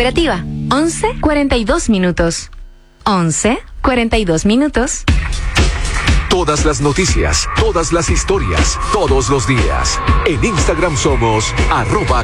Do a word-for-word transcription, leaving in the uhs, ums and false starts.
Cooperativa, once cuarenta y dos minutos. once cuarenta y dos minutos. Todas las noticias, todas las historias, todos los días. En Instagram somos arroba